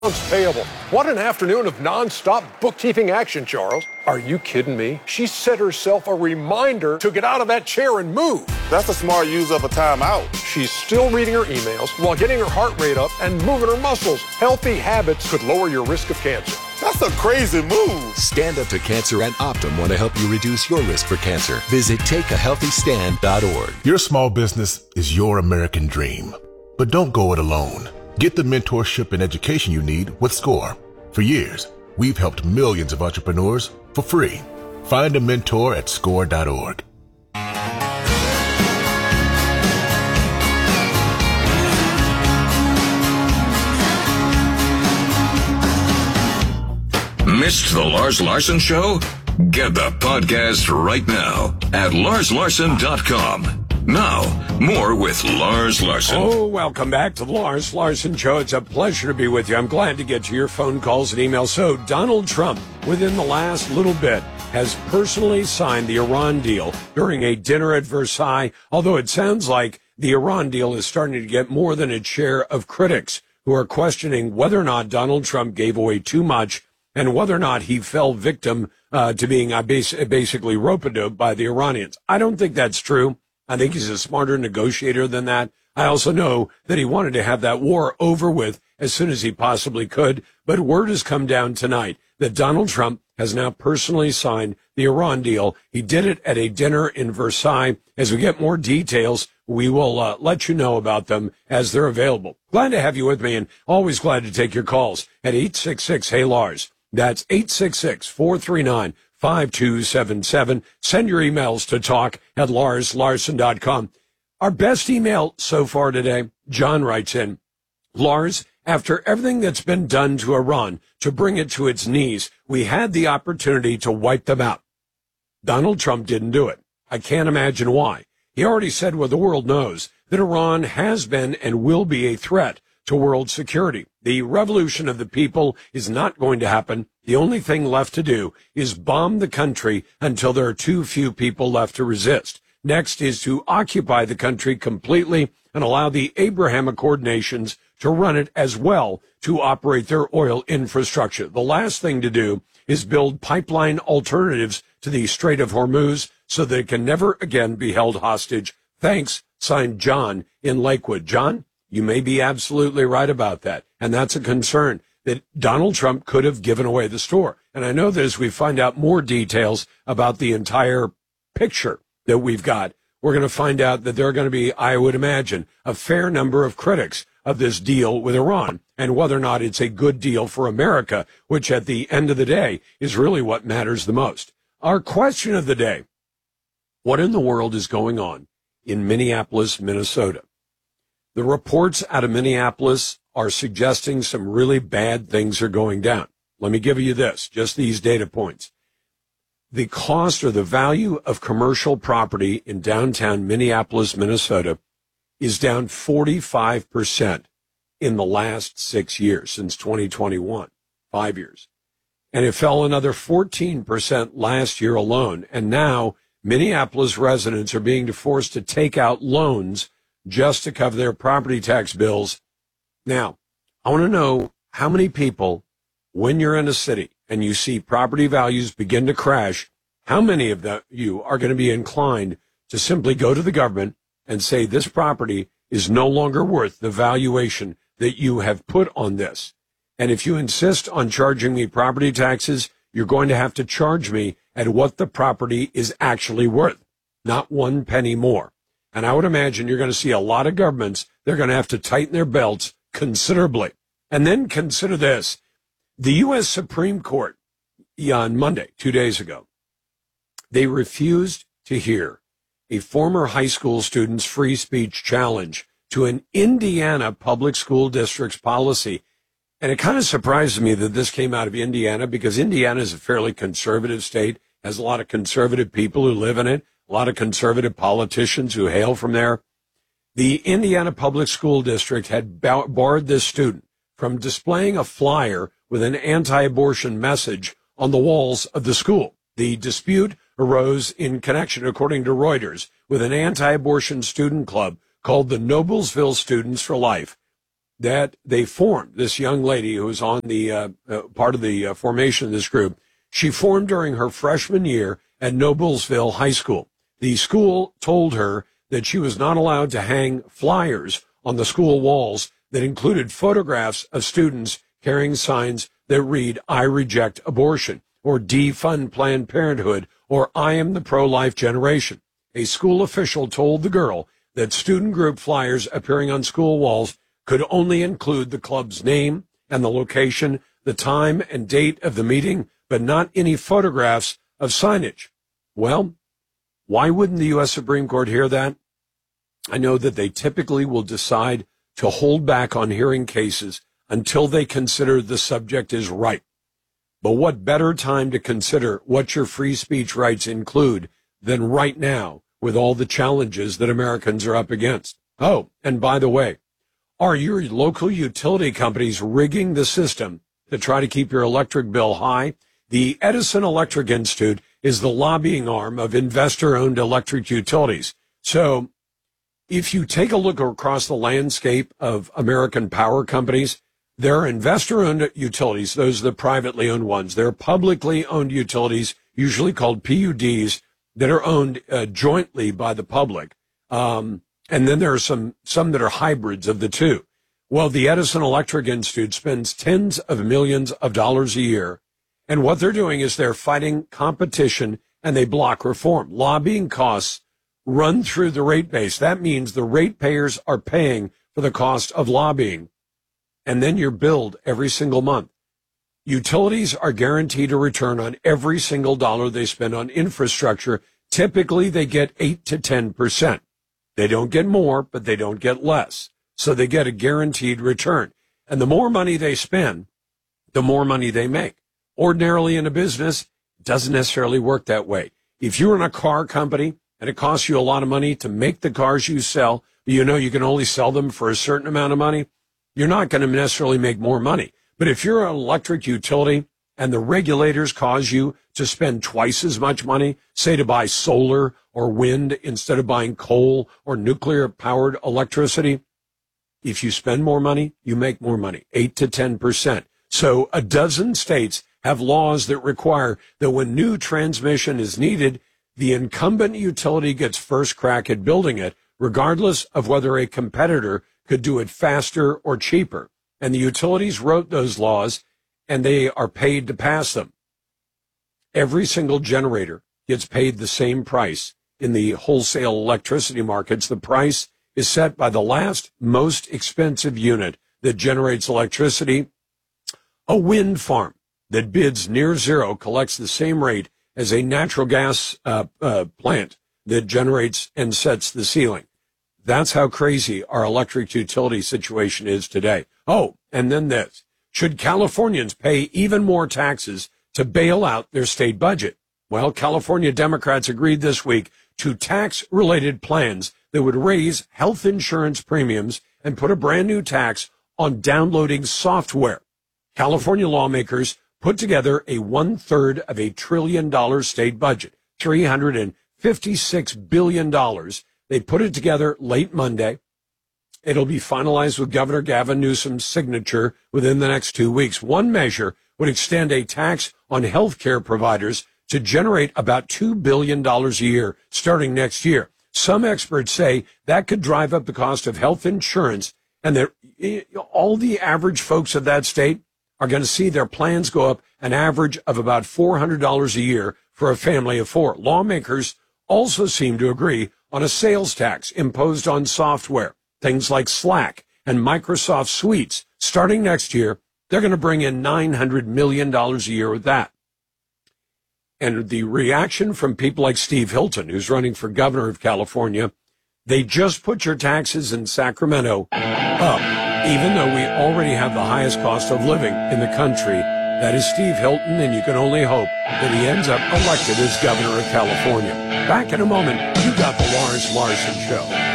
Payable. What an afternoon of non-stop bookkeeping action, Charles. Are you kidding me? She set herself a reminder to get out of that chair and move. That's a smart use of a timeout. She's still reading her emails while getting her heart rate up and moving her muscles. Healthy habits could lower your risk of cancer. That's a crazy move. Stand Up to Cancer and Optum want to help you reduce your risk for cancer. Visit takeahealthystand.org. Your small business is your American dream. But don't go it alone. Get the mentorship and education you need with SCORE. For years, we've helped millions of entrepreneurs for free. Find a mentor at score.org. Missed the Lars Larson Show? Get the podcast right now at larslarson.com. Now, more with Lars Larson. Oh, welcome back to the Lars Larson Show. It's a pleasure to be with you. I'm glad to get to your phone calls and emails. So, Donald Trump, within the last little bit, has personally signed the Iran deal during a dinner at Versailles, although it sounds like the Iran deal is starting to get more than its share of critics who are questioning whether or not Donald Trump gave away too much and whether or not he fell victim to being basically rope-a-dope by the Iranians. I don't think that's true. I think he's a smarter negotiator than that. I also know that he wanted to have that war over with as soon as he possibly could. But word has come down tonight that Donald Trump has now personally signed the Iran deal. He did it at a dinner in Versailles. As we get more details, we will let you know about them as they're available. Glad to have you with me, and always glad to take your calls at 866-HEY-LARS. That's 866-439-5277. Send your emails to talk@larslarson.com. Our best email so far today, John writes in, Lars, after everything that's been done to Iran to bring it to its knees, we had the opportunity to wipe them out. Donald Trump didn't do it. I can't imagine why. He already said what the world knows, that Iran has been and will be a threat to world security. The revolution of the people is not going to happen. The only thing left to do is bomb the country until there are too few people left to resist. Next is to occupy the country completely and allow the Abraham Accord nations to run it as well to operate their oil infrastructure. The last thing to do is build pipeline alternatives to the Strait of Hormuz so that it can never again be held hostage. Thanks, signed John in Lakewood. John? You may be absolutely right about that. And that's a concern that Donald Trump could have given away the store. And I know that as we find out more details about the entire picture that we've got, we're going to find out that there are going to be, I would imagine, a fair number of critics of this deal with Iran and whether or not it's a good deal for America, which at the end of the day is really what matters the most. Our question of the day, what in the world is going on in Minneapolis, Minnesota? The reports out of Minneapolis are suggesting some really bad things are going down. Let me give you this, just these data points. The cost or the value of commercial property in downtown Minneapolis, Minnesota is down 45% in the last 6 years, since 2021, 5 years. And it fell another 14% last year alone. And now Minneapolis residents are being forced to take out loans just to cover their property tax bills. Now, I want to know how many people, when you're in a city and you see property values begin to crash, how many of you are going to be inclined to simply go to the government and say this property is no longer worth the valuation that you have put on this. And if you insist on charging me property taxes, you're going to have to charge me at what the property is actually worth, not 1 penny more. And I would imagine you're going to see a lot of governments, they're going to have to tighten their belts considerably. And then consider this. The U.S. Supreme Court on Monday, 2 days ago, they refused to hear a former high school student's free speech challenge to an Indiana public school district's policy. And it kind of surprises me that this came out of Indiana, because Indiana is a fairly conservative state, has a lot of conservative people who live in it, a lot of conservative politicians who hail from there. The Indiana Public School District had barred this student from displaying a flyer with an anti-abortion message on the walls of the school. The dispute arose in connection, according to Reuters, with an anti-abortion student club called the Noblesville Students for Life. that they formed. This young lady who was on the part of the formation of this group, she formed during her freshman year at Noblesville High School. The school told her that she was not allowed to hang flyers on the school walls that included photographs of students carrying signs that read, "I reject abortion," or "Defund Planned Parenthood," or "I am the pro-life generation." A school official told the girl that student group flyers appearing on school walls could only include the club's name and the location, the time and date of the meeting, but not any photographs of signage. Well, why wouldn't the U.S. Supreme Court hear that? I know that they typically will decide to hold back on hearing cases until they consider the subject is ripe. But what better time to consider what your free speech rights include than right now with all the challenges that Americans are up against? Oh, and by the way, are your local utility companies rigging the system to try to keep your electric bill high? The Edison Electric Institute is the lobbying arm of investor-owned electric utilities. So if you take a look across the landscape of American power companies, there are investor-owned utilities, those are the privately owned ones. There are publicly owned utilities, usually called PUDs, that are owned jointly by the public. And then there are some that are hybrids of the two. Well, the Edison Electric Institute spends tens of millions of dollars a year. And what they're doing is they're fighting competition and they block reform. Lobbying costs run through the rate base. That means the ratepayers are paying for the cost of lobbying. And then you're billed every single month. Utilities are guaranteed a return on every single dollar they spend on infrastructure. Typically, they get 8 to 10%. They don't get more, but they don't get less. So they get a guaranteed return. And the more money they spend, the more money they make. Ordinarily in a business, it doesn't necessarily work that way. If you're in a car company and it costs you a lot of money to make the cars you sell, but you know you can only sell them for a certain amount of money, you're not going to necessarily make more money. But if you're an electric utility and the regulators cause you to spend twice as much money, say to buy solar or wind instead of buying coal or nuclear-powered electricity, if you spend more money, you make more money, 8 to 10%. So a dozen states have laws that require that when new transmission is needed, the incumbent utility gets first crack at building it, regardless of whether a competitor could do it faster or cheaper. And the utilities wrote those laws, and they are paid to pass them. Every single generator gets paid the same price in the wholesale electricity markets. The price is set by the last most expensive unit that generates electricity. A wind farm that bids near zero collects the same rate as a natural gas plant that generates and sets the ceiling. That's how crazy our electric utility situation is today. Oh, and then this. Should Californians pay even more taxes to bail out their state budget? Well, California Democrats agreed this week to tax-related plans that would raise health insurance premiums and put a brand new tax on downloading software. California lawmakers put together a $1/3 of $1 trillion state budget, $356 billion. They put it together late Monday. It'll be finalized with Governor Gavin Newsom's signature within the next 2 weeks. One measure would extend a tax on health care providers to generate about $2 billion a year starting next year. Some experts say that could drive up the cost of health insurance, and that all the average folks of that state are going to see their plans go up an average of about $400 a year for a family of four. Lawmakers also seem to agree on a sales tax imposed on software, things like Slack and Microsoft Suites. Starting next year, they're going to bring in $900 million a year with that. And the reaction from people like Steve Hilton, who's running for governor of California, they just put your taxes in Sacramento up, even though we already have the highest cost of living in the country. That is Steve Hilton, and you can only hope that he ends up elected as governor of California. Back in a moment, you got the Lars Larson Show.